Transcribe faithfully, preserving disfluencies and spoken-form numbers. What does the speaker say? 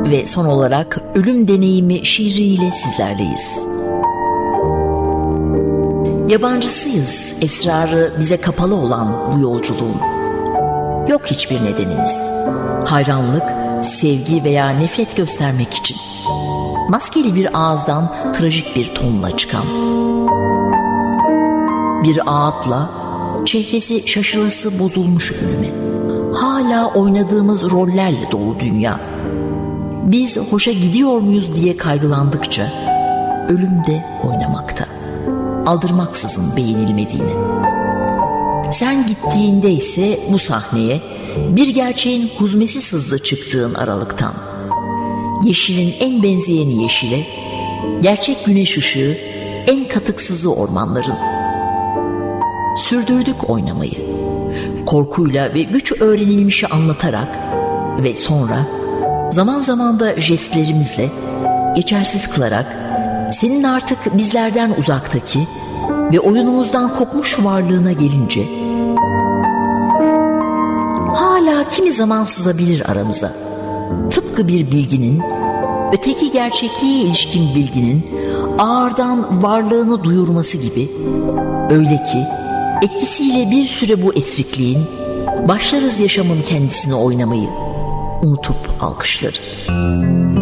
Ve son olarak Ölüm Deneyimi şiiriyle sizlerleyiz. Yabancısıyız, esrarı bize kapalı olan bu yolculuğun. Yok hiçbir nedenimiz. Hayranlık, sevgi veya nefret göstermek için. Maskeli bir ağızdan trajik bir tonla çıkan. Bir ağıtla çehresi şaşırası bozulmuş ölüme. Hala oynadığımız rollerle dolu dünya. Biz hoşa gidiyor muyuz diye kaygılandıkça ölüm de oynamakta. Aldırmaksızın beğenilmediğini. Sen gittiğinde ise bu sahneye bir gerçeğin huzmesi sızdı çıktığın aralıktan. Yeşilin en benzeyeni yeşile, gerçek güneş ışığı en katıksızı ormanların. Sürdürdük oynamayı, korkuyla ve güç öğrenilmişi anlatarak ve sonra zaman zaman da jestlerimizle geçersiz kılarak senin artık bizlerden uzaktaki ve oyunumuzdan kopmuş varlığına gelince hala kimi zaman sızabilir aramıza. Tıpkı bir bilginin, öteki gerçekliğe ilişkin bilginin ağırdan varlığını duyurması gibi, öyle ki etkisiyle bir süre bu esrikliğin başlarız yaşamın kendisini oynamayı, unutup alkışları.